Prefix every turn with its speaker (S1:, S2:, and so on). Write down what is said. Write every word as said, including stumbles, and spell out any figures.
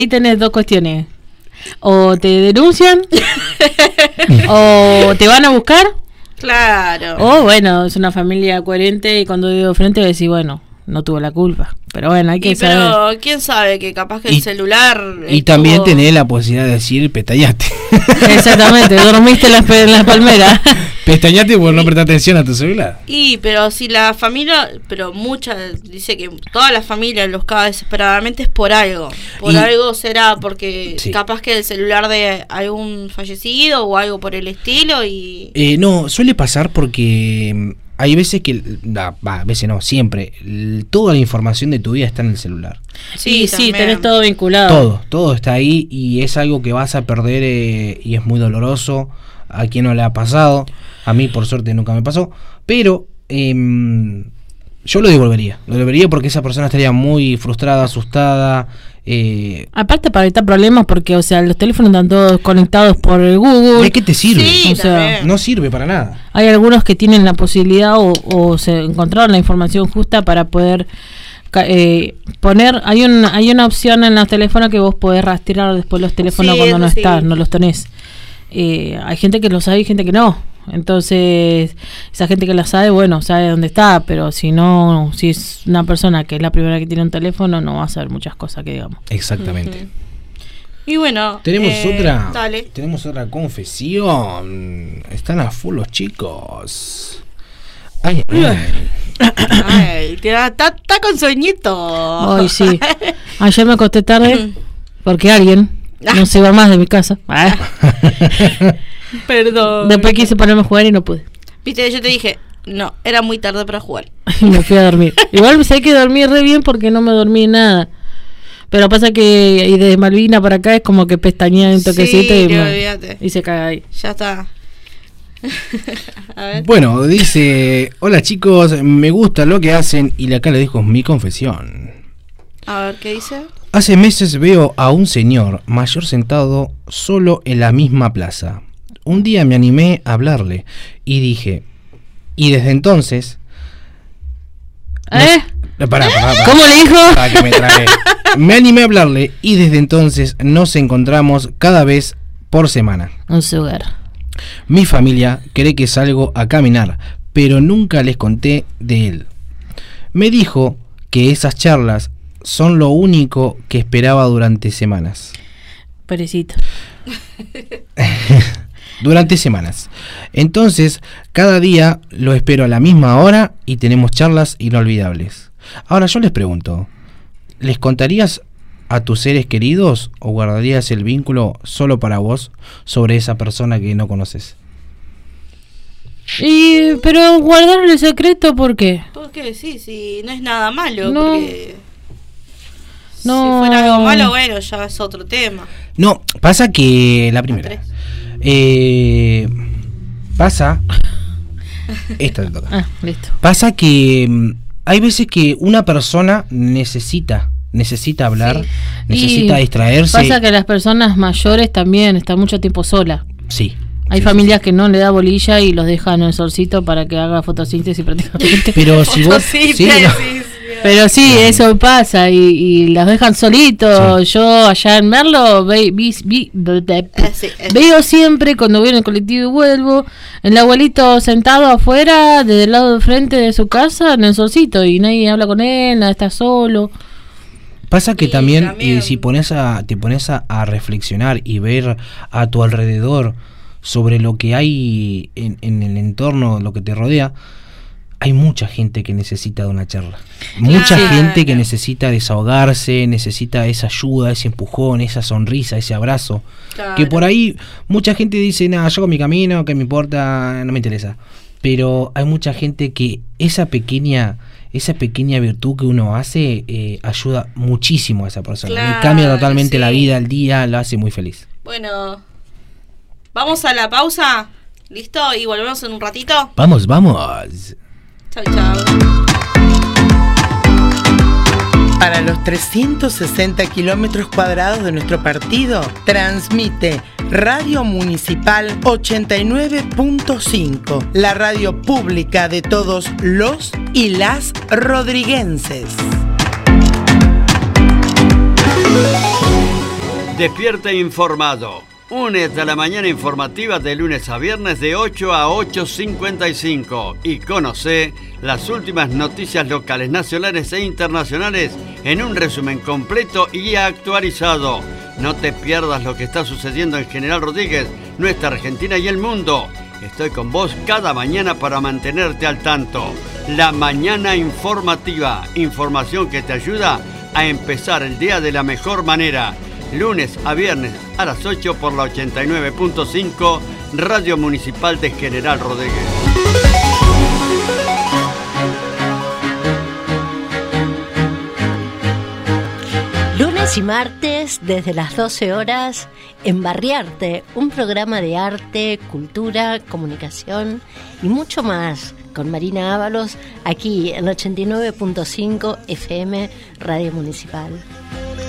S1: Ahí tenés dos cuestiones. O te denuncian, o te van a buscar.
S2: Claro.
S1: O bueno, es una familia coherente y cuando digo frente decís, bueno, no tuvo la culpa. Pero bueno, hay que
S2: y
S1: saber.
S2: Pero quién sabe que capaz que
S3: y,
S2: el celular.
S3: Y
S2: estuvo...
S3: también tenés la posibilidad de decir pestañate.
S1: Exactamente, dormiste en la, en la palmera.
S3: Pestañate por no prestar atención a tu celular.
S2: Y pero si la familia, pero mucha, dice que toda la familia los caga desesperadamente es por algo. Por
S3: y,
S2: algo será porque sí. Capaz que el celular de algún fallecido o algo por el estilo y...
S3: Eh, no, suele pasar porque... Hay veces que, nah, a veces no, siempre, toda la información de tu vida está en el celular.
S1: Sí, sí, sí tenés todo vinculado.
S3: Todo, todo está ahí y es algo que vas a perder eh, y es muy doloroso. A quien no le ha pasado, a mí por suerte nunca me pasó, pero eh, yo lo devolvería, lo devolvería porque esa persona estaría muy frustrada, asustada. Eh,
S1: Aparte para evitar problemas porque, o sea, los teléfonos están todos conectados por el Google.
S3: ¿De qué te sirve?
S2: Sí,
S1: o sea,
S3: no sirve para nada.
S1: Hay algunos que tienen la posibilidad o, o se encontraron la información justa para poder eh, poner. Hay un hay una opción en los teléfonos que vos podés rastrear después los teléfonos sí, cuando no sí. estás, no los tenés. Eh, hay gente que lo sabe y gente que no. Entonces, esa gente que la sabe, bueno, sabe dónde está, pero si no, si es una persona que es la primera que tiene un teléfono, no va a saber muchas cosas que digamos.
S3: Exactamente.
S2: Uh-huh. Y bueno,
S3: tenemos
S2: eh,
S3: otra,
S2: dale.
S3: tenemos otra confesión. Están a full los chicos. Ay, ay.
S2: Ay, está con sueñito.
S1: Ay, sí. Ayer me acosté tarde porque alguien no se va más de mi casa.
S2: Perdón.
S1: Después quise ponerme a jugar y no pude.
S2: Viste, yo te dije, no, era muy tarde para jugar.
S1: Y me fui a dormir. Igual sé que dormí re bien porque no me dormí nada. Pero pasa que y desde Malvina para acá es como que pestañea un toquecito
S2: sí,
S1: y,
S2: me,
S1: y se caga ahí.
S2: Ya está.
S3: A ver. Bueno, dice, hola chicos, me gusta lo que hacen y acá le dejo mi confesión.
S2: A ver, ¿qué dice?
S3: Hace meses veo a un señor mayor sentado solo en la misma plaza. Un día me animé a hablarle y dije, y desde entonces...
S1: ¿Eh?
S3: No, pará, pará, pará,
S1: ¿Cómo le dijo?
S3: Para que me tragué. Me animé a hablarle y desde entonces nos encontramos cada vez por semana.
S1: Un sugar.
S3: Mi familia cree que salgo a caminar, pero nunca les conté de él. Me dijo que esas charlas son lo único que esperaba durante semanas.
S1: Perecito.
S3: Durante semanas. Entonces, cada día lo espero a la misma hora y tenemos charlas inolvidables. Ahora yo les pregunto, ¿les contarías a tus seres queridos o guardarías el vínculo solo para vos sobre esa persona que no conoces?
S1: Y, pero guardar el secreto, ¿por qué?
S2: Porque sí, sí, no es nada malo.
S1: No.
S2: Porque
S1: no.
S2: Si fuera algo malo, bueno, ya es otro tema.
S3: No, pasa que la primera. Eh, pasa. Esta te toca.
S1: Ah, listo.
S3: Pasa que hay veces que una persona necesita. Necesita hablar, sí. necesita
S1: y
S3: distraerse.
S1: Pasa que las personas mayores también están mucho tiempo solas.
S3: Sí.
S1: Hay
S3: sí,
S1: familias
S3: sí.
S1: que no le da bolilla y los dejan en el solcito para que haga fotosíntesis prácticamente.
S3: Pero si vos... Sí, sí, no.
S1: Pero sí, eso pasa y, y las dejan solitos. Sí. Yo allá en Merlo ve, vi, vi, ve, ve, sí, veo siempre cuando voy en el colectivo y vuelvo, el abuelito sentado afuera, desde el lado de frente de su casa, en el solcito, y nadie habla con él, nada, está solo.
S3: Pasa que
S2: y
S3: también,
S2: también...
S3: Eh, si pones a, te pones a, a reflexionar y ver a tu alrededor sobre lo que hay en, en el entorno, lo que te rodea, hay mucha gente que necesita de una charla. Mucha
S2: claro.
S3: gente que necesita desahogarse, necesita esa ayuda, ese empujón, esa sonrisa, ese abrazo.
S2: Claro.
S3: Que por ahí mucha gente dice, nada, yo con mi camino, que me importa, no me interesa. Pero hay mucha gente que esa pequeña... esa pequeña virtud que uno hace eh, ayuda muchísimo a esa persona.
S2: Claro,
S3: y cambia totalmente
S2: sí.
S3: la vida, el día, lo hace muy feliz.
S2: Bueno, vamos a la pausa. ¿Listo? Y volvemos en un ratito.
S3: Vamos, vamos.
S2: Chau, chau.
S4: Para los trescientos sesenta kilómetros cuadrados de nuestro partido, transmite Radio Municipal ochenta y nueve punto cinco, la radio pública de todos los y las rodriguenses.
S5: Despierta informado. Únete a la mañana informativa de lunes a viernes de ocho a ocho cincuenta y cinco y conoce las últimas noticias locales, nacionales e internacionales en un resumen completo y actualizado. No te pierdas lo que está sucediendo en General Rodríguez, nuestra Argentina y el mundo. Estoy con vos cada mañana para mantenerte al tanto. La mañana informativa, información que te ayuda a empezar el día de la mejor manera. Lunes a viernes a las ocho por la ochenta y nueve punto cinco, Radio Municipal de General Rodríguez.
S6: Lunes y martes, desde las doce horas, en Barriarte, un programa de arte, cultura, comunicación y mucho más, con Marina Ábalos, aquí en ochenta y nueve punto cinco F M, Radio Municipal.